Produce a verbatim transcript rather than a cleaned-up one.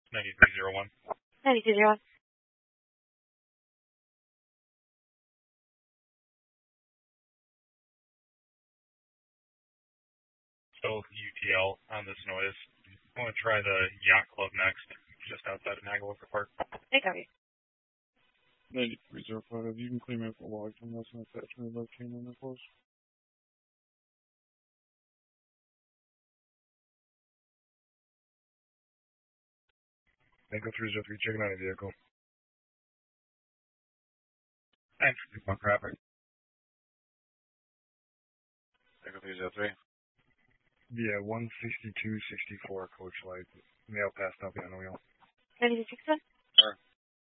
ninety-three zero one. ninety-two zero one. Still U T L on this noise. I want to try the Yacht Club next, just outside of Nagalova Park. Hey, copy. ninety-three zero five, you can claim it for logs unless an attachment is obtained on the close. Echo three zero three, checking out a vehicle. Thanks. One traffic. Echo three zero three. Yeah, one sixty-two sixty-four, Coach Light. Male passed out behind the wheel. ninety-two six one. Sure.